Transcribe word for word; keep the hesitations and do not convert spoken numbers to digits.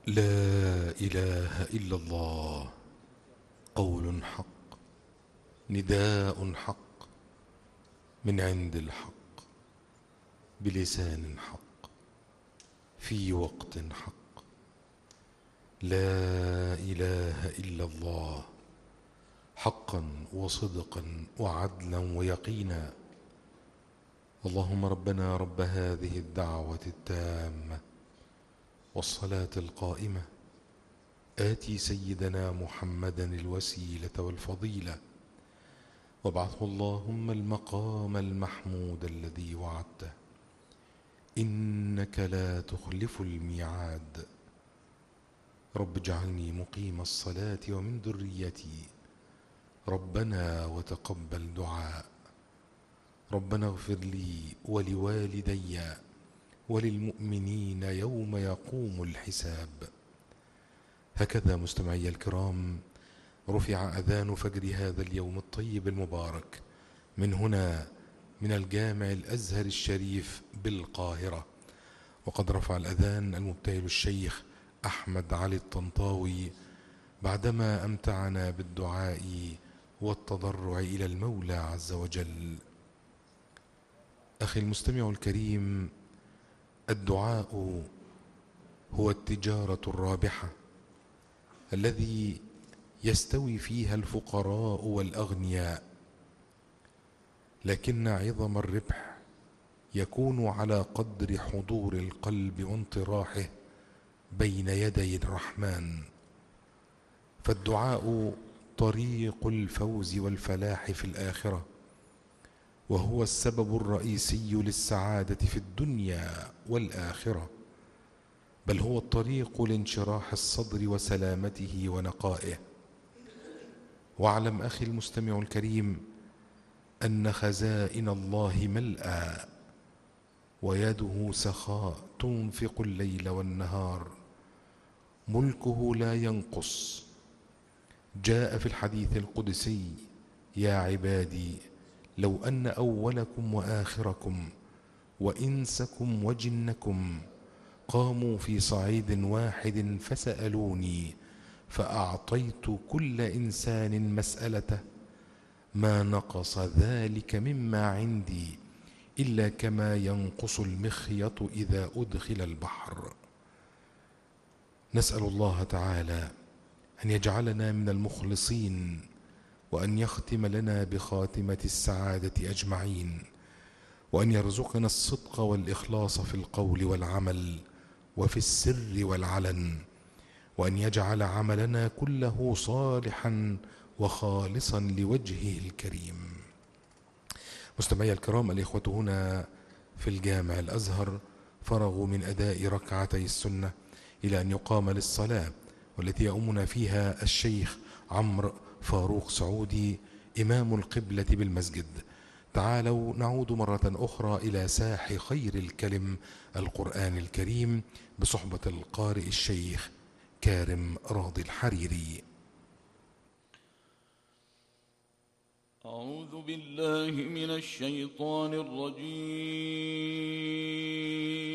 لا إله إلا الله، قول حق، نداء حق، من عند الحق، بلسان حق، في وقت حق. لا إله إلا الله، حقا وصدقا وعدلا ويقينا. اللهم ربنا رب هذه الدعوة التامة والصلاة القائمة، آتي سيدنا محمدا الوسيلة والفضيلة، وابعثه اللهم المقام المحمود الذي وعدته، إنك لا تخلف الميعاد. رب اجعلني مقيم الصلاة ومن ذريتي، ربنا وتقبل دعاء. ربنا اغفر لي ولوالدي وللمؤمنين يوم يقوم الحساب. هكذا مستمعي الكرام رفع أذان فجر هذا اليوم الطيب المبارك من هنا، من الجامع الأزهر الشريف بالقاهرة. وقد رفع الأذان المبتهل الشيخ أحمد علي الطنطاوي بعدما أمتعنا بالدعاء والتضرع إلى المولى عز وجل. أخي المستمع الكريم، الدعاء هو التجارة الرابحة الذي يستوي فيها الفقراء والأغنياء، لكن عظم الربح يكون على قدر حضور القلب وانطراحه بين يدي الرحمن. فالدعاء طريق الفوز والفلاح في الآخرة، وهو السبب الرئيسي للسعادة في الدنيا والآخرة، بل هو الطريق لانشراح الصدر وسلامته ونقائه. واعلم أخي المستمع الكريم أن خزائن الله ملأى، ويده سخاء تنفق الليل والنهار، ملكه لا ينقص. جاء في الحديث القدسي: يا عبادي لو أن أولكم وآخركم وإنسكم وجنكم قاموا في صعيد واحد فسألوني فأعطيت كل إنسان مسألته، ما نقص ذلك مما عندي إلا كما ينقص المخيط إذا أدخل البحر. نسأل الله تعالى أن يجعلنا من المخلصين، وأن يختم لنا بخاتمة السعادة أجمعين، وأن يرزقنا الصدق والإخلاص في القول والعمل وفي السر والعلن، وأن يجعل عملنا كله صالحا وخالصا لوجهه الكريم. مستمعي الكرام، الإخوة هنا في الجامع الأزهر فرغوا من أداء ركعتي السنة إلى أن يقام للصلاة، والتي يؤمنا فيها الشيخ عمرو فاروق سعودي إمام القبلة بالمسجد. تعالوا نعود مرة أخرى إلى ساح خير الكلم القرآن الكريم بصحبة القارئ الشيخ كارم راضي الحريري. أعوذ بالله من الشيطان الرجيم.